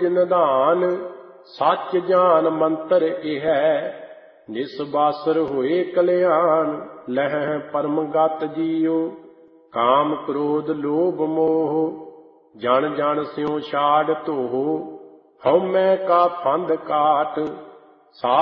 ਨਿਜ ਨਿਧਾਨ, ਸੱਚ ਜਾਨ ਮੰਤਰ ਇਹ, ਨਿਸਬਾਸਰ ਹੋਏ ਕਲਿਆਣ। ਲਹਿ ਪਰਮ ਗਤ ਜੀਉ, ਕਾਮ ਕ੍ਰੋਧ ਲੋਭ ਮੋਹ, ਜਨ ਜਨ ਸਿਉ ਛਾੜ ਧੋਹ। ਹਉਮੈ ਕਾ ਫੰਦ ਕਾਟ,